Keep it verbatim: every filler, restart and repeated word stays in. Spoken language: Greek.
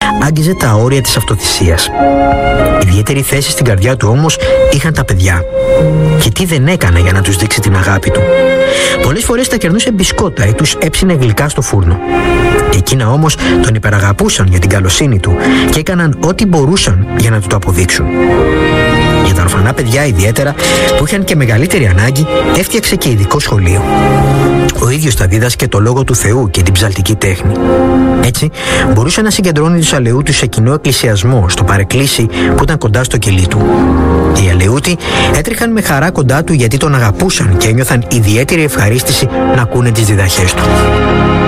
άγγιζε τα όρια της αυτοθυσίας. Ιδιαίτερη θέση στην καρδιά του όμως είχαν τα παιδιά. Και τι δεν έκανε για να τους δείξει την αγάπη του. Πολλές φορές τα κερνούσε μπισκότα ή τους έψινε γλυκά στο φούρνο. Εκείνα όμως τον υπεραγαπούσαν για την καλοσύνη του και έκαναν ό,τι μπορούσαν για να του το αποδείξουν. Για τα ορφανά παιδιά ιδιαίτερα, που είχαν και μεγαλύτερη ανάγκη, έφτιαξε και ειδικό σχολείο. Ο ίδιος τα δίδασκε το λόγο του Θεού και την ψαλτική τέχνη. Έτσι, μπορούσε να συγκεντρώνει τους αλεούτους σε κοινό εκκλησιασμό στο παρεκκλήσι που ήταν κοντά στο κελί του. Οι αλεούτοι έτρεχαν με χαρά κοντά του γιατί τον αγαπούσαν και ένιωθαν ιδιαίτερη ευχαρίστηση να ακούνε τις διδαχές του.